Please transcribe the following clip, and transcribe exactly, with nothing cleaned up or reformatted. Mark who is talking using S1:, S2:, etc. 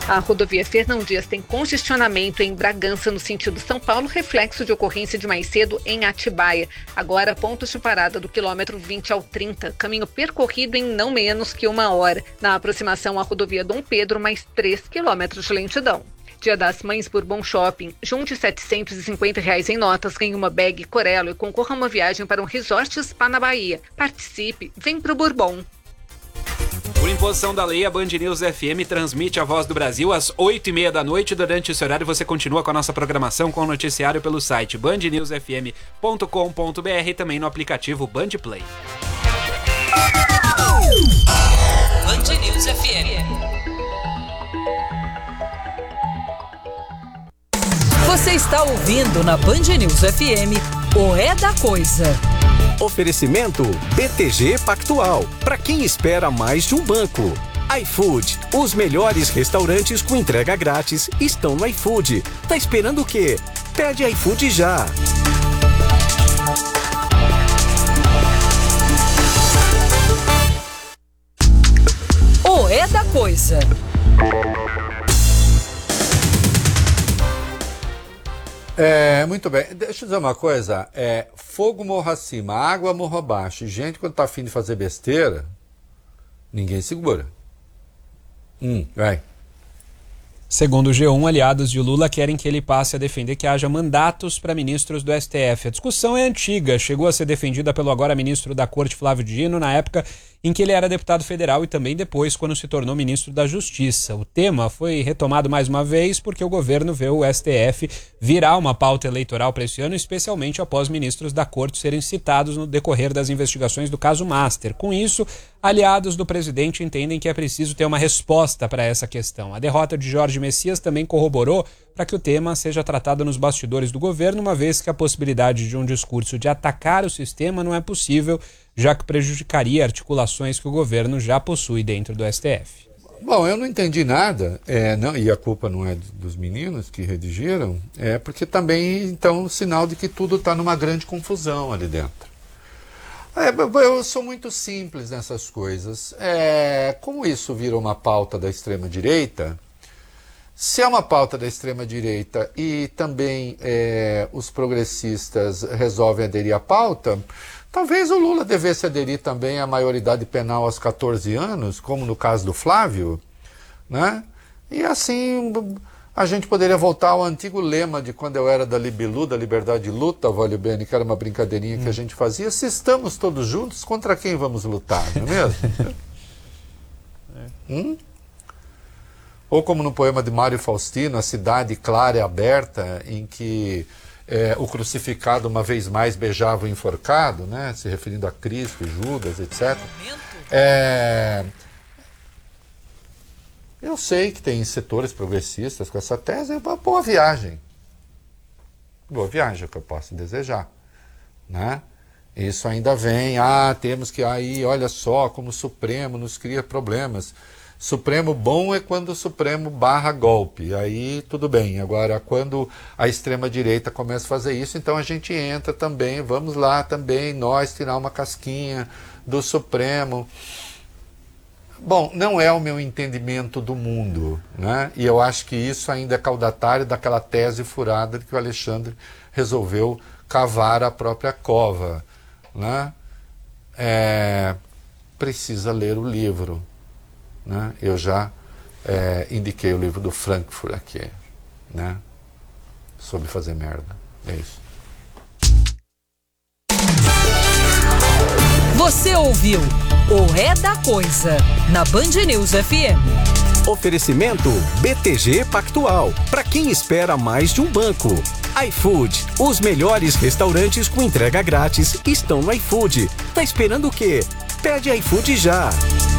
S1: A rodovia Fernão Dias tem congestionamento em Bragança, no sentido São Paulo, reflexo de ocorrência de mais cedo em Atibaia. Agora, pontos de parada do quilômetro vinte ao trinta, caminho percorrido em não menos que uma hora. Na aproximação à rodovia Dom Pedro, mais três quilômetros de lentidão. Dia das Mães Bourbon Shopping. Junte setecentos e cinquenta reais em notas, ganhe uma bag Corelo e concorra a uma viagem para um resort spa na Bahia. Participe, vem pro Bourbon.
S2: Por imposição da lei, a Band News F M transmite a Voz do Brasil às oito e meia da noite. Durante esse horário você continua com a nossa programação com o noticiário pelo site band news f m ponto com ponto b r e também no aplicativo Band Play.
S3: Band News F M. Você está ouvindo na Band News F M o É da Coisa.
S4: Oferecimento B T G Pactual, para quem espera mais de um banco. iFood, os melhores restaurantes com entrega grátis estão no iFood. Tá esperando o quê? Pede iFood já.
S3: O É da Coisa.
S5: É, muito bem. Deixa eu dizer uma coisa. É, fogo morro acima, água morro abaixo. Gente, quando tá afim de fazer besteira, ninguém segura. Hum, vai.
S2: Segundo o G um, aliados de Lula querem que ele passe a defender que haja mandatos para ministros do S T F. A discussão é antiga, chegou a ser defendida pelo agora ministro da Corte, Flávio Dino, na época em que ele era deputado federal e também depois quando se tornou ministro da Justiça. O tema foi retomado mais uma vez porque o governo vê o S T F virar uma pauta eleitoral para esse ano, especialmente após ministros da Corte serem citados no decorrer das investigações do caso Master. Com isso, aliados do presidente entendem que é preciso ter uma resposta para essa questão. A derrota de Jorge Messias também corroborou para que o tema seja tratado nos bastidores do governo, uma vez que a possibilidade de um discurso de atacar o sistema não é possível, já que prejudicaria articulações que o governo já possui dentro do S T F.
S5: Bom, eu não entendi nada, é, não, e a culpa não é dos meninos que redigiram, é porque também, então, sinal de que tudo está numa grande confusão ali dentro. É, eu sou muito simples nessas coisas. É, como isso vira uma pauta da extrema-direita, se é uma pauta da extrema-direita e também é, os progressistas resolvem aderir à pauta, talvez o Lula devesse aderir também à maioridade penal aos catorze anos, como no caso do Flávio, né? E assim a gente poderia voltar ao antigo lema de quando eu era da Libilu, da Liberdade de Luta, Valio Bene, que era uma brincadeirinha hum. que a gente fazia. Se estamos todos juntos, contra quem vamos lutar, não é mesmo? é. Hum? Ou como no poema de Mário Faustino, A Cidade Clara e Aberta, em que é, o crucificado uma vez mais beijava o enforcado, né, se referindo a Cristo, Judas, etcétera. É, eu sei que tem setores progressistas com essa tese, é uma boa viagem. Boa viagem é o que eu posso desejar, né? Isso ainda vem, ah, temos que, aí, olha só, como o Supremo nos cria problemas. Supremo bom é quando o Supremo barra golpe, aí tudo bem. Agora, quando a extrema-direita começa a fazer isso, então a gente entra também, vamos lá também, nós tirar uma casquinha do Supremo. Bom, não é o meu entendimento do mundo, né? E eu acho que isso ainda é caudatário daquela tese furada de que o Alexandre resolveu cavar a própria cova, né? É, precisa ler o livro. Né? Eu já é, indiquei o livro do Frankfurt aqui, né? Sobre fazer merda. É isso.
S3: Você ouviu o É da Coisa na Band News F M.
S4: Oferecimento B T G Pactual, para quem espera mais de um banco. iFood, os melhores restaurantes com entrega grátis estão no iFood. Tá esperando o quê? Pede iFood já.